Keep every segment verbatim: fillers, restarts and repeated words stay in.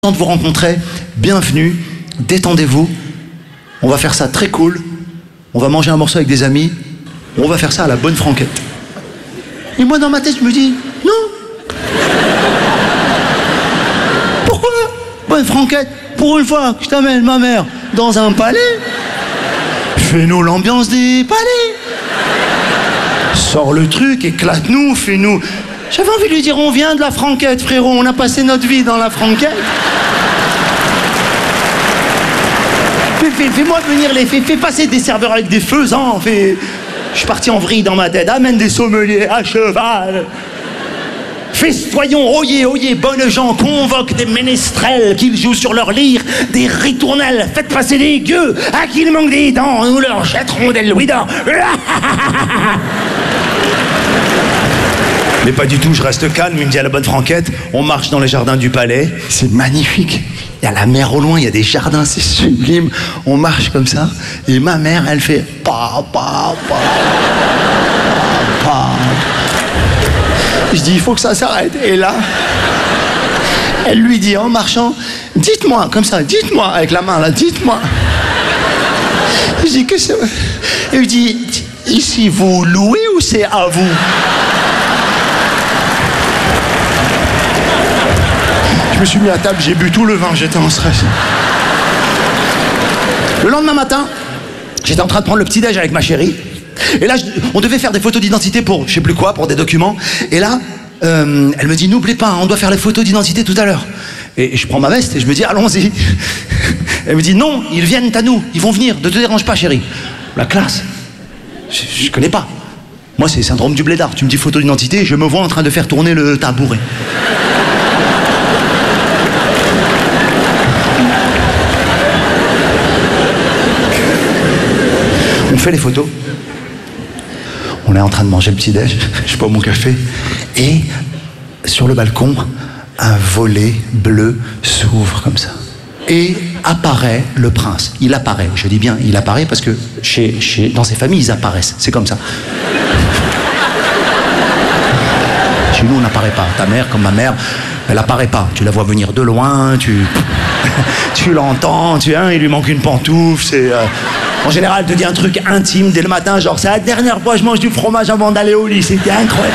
De vous rencontrer, bienvenue, détendez-vous, on va faire ça très cool, on va manger un morceau avec des amis, on va faire ça à la bonne franquette. Et moi dans ma tête je me dis, non. Pourquoi bonne franquette? Pour une fois que je t'amène ma mère dans un palais, fais-nous l'ambiance des palais. Sors le truc, éclate-nous, fais-nous... J'avais envie de lui dire, on vient de la franquette, frérot, on a passé notre vie dans la franquette. Fais-moi fais, fais venir les... Fais, fais passer des serveurs avec des faisans, fais... Je suis parti en vrille dans ma tête, amène des sommeliers à cheval. Festoyons, oyez, oyez, bonnes gens, convoque des ménestrels qu'ils jouent sur leur lyre, des ritournelles, faites passer des gueux, à qui il manque des dents, nous leur jetterons des louis d'or. Mais pas du tout, je reste calme, il me dit à la bonne franquette, on marche dans les jardins du palais, c'est magnifique. Il y a la mer au loin, il y a des jardins, c'est sublime. On marche comme ça, et ma mère, elle fait pa, pa, pa, pa, pa. Je dis, il faut que ça s'arrête. Et là, elle lui dit en marchant, dites-moi, comme ça, dites-moi, avec la main là, dites-moi. Je dis, que c'est... Elle lui dit, ici, vous louez ou c'est à vous? Je me suis mis à table, j'ai bu tout le vin, j'étais en stress. Le lendemain matin, j'étais en train de prendre le petit-déj avec ma chérie. Et là, je, on devait faire des photos d'identité pour je sais plus quoi, pour des documents. Et là, euh, elle me dit, n'oublie pas, on doit faire les photos d'identité tout à l'heure. Et, et je prends ma veste et je me dis, allons-y. Elle me dit, non, ils viennent à nous, ils vont venir, ne te dérange pas, chérie. La classe, je, je connais pas. Moi, c'est syndrome du blédard. Tu me dis photo d'identité, je me vois en train de faire tourner le tabouret. On fait les photos. On est en train de manger le petit-déj, je bois mon café, et sur le balcon, un volet bleu s'ouvre comme ça. Et apparaît le prince. Il apparaît, je dis bien il apparaît parce que chez, chez, dans ces familles, ils apparaissent. C'est comme ça. Chez nous, on n'apparaît pas. Ta mère, comme ma mère, elle apparaît pas. Tu la vois venir de loin, tu, tu l'entends, tu hein, il lui manque une pantoufle, c'est... Euh... En général, elle te dit un truc intime dès le matin, genre c'est la dernière fois que je mange du fromage avant d'aller au lit, c'était incroyable.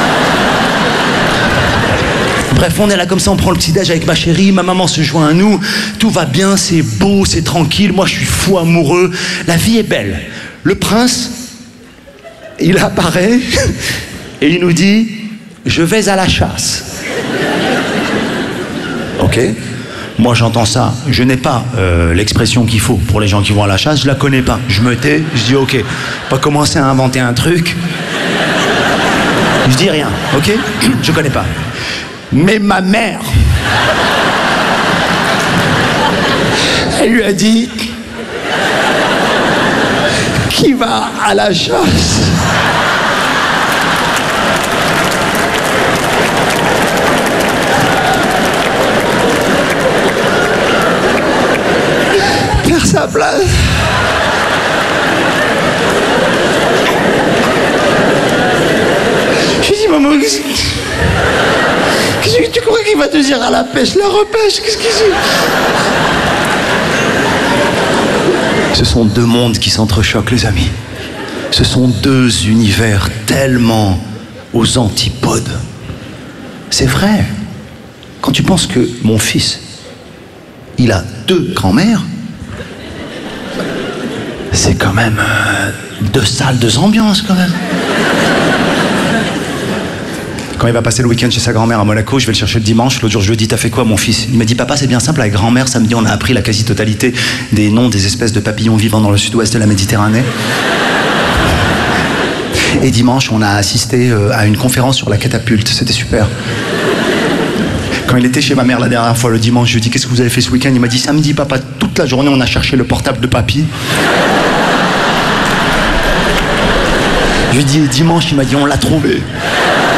Bref, on est là comme ça, on prend le petit-déj avec ma chérie, ma maman se joint à nous, tout va bien, c'est beau, c'est tranquille, moi je suis fou amoureux, la vie est belle. Le prince, il apparaît et il nous dit, je vais à la chasse. Ok ? Moi j'entends ça, je n'ai pas euh, l'expression qu'il faut pour les gens qui vont à la chasse, je la connais pas. Je me tais, je dis ok, pas commencer à inventer un truc. Je dis rien, ok? Je connais pas. Mais ma mère, elle lui a dit, qui va à la chasse? Sa place. Je lui dis, maman, qu'est-ce que... Qu'est-ce que tu crois qu'il va te dire à la pêche, la repêche? Qu'est-ce qu'il dit? Ce sont deux mondes qui s'entrechoquent, les amis. Ce sont deux univers tellement aux antipodes. C'est vrai. Quand tu penses que mon fils, il a deux grands-mères, c'est quand même euh, deux salles, deux ambiances quand même. Quand il va passer le week-end chez sa grand-mère à Monaco, je vais le chercher le dimanche. L'autre jour, je lui ai dit, t'as fait quoi mon fils? Il m'a dit, papa, c'est bien simple, avec grand-mère, samedi, on a appris la quasi-totalité des noms des espèces de papillons vivant dans le sud-ouest de la Méditerranée. Et dimanche, on a assisté euh, à une conférence sur la catapulte, c'était super. Quand il était chez ma mère la dernière fois, le dimanche, je lui ai dit, qu'est-ce que vous avez fait ce week-end? Il m'a dit, samedi, papa, toute la journée, on a cherché le portable de papy. Je lui ai dit, dimanche, il m'a dit, on l'a trouvé.